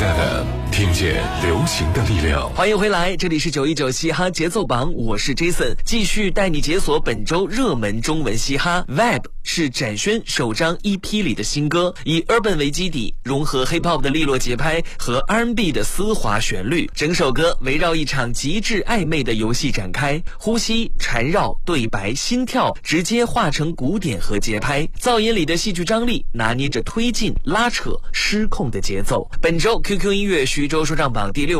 FM， 听见流行的力量。 欢迎回来，这里是919嘻哈节奏榜，我是 Jason， 继续带你解锁本周热门中文嘻哈。Vibe 是展轩首张 EP 里的新歌，以 Urban 为基底，融合 Hip Hop 的利落节拍和 R&B 的丝滑旋律，整首歌围绕一场极致暧昧的游戏展开，呼吸、缠绕、对白、心跳直接化成鼓点和节拍，噪音里的戏剧张力拿捏着推进、拉扯、失控的节奏。本周 QQ 音乐徐州说唱榜第6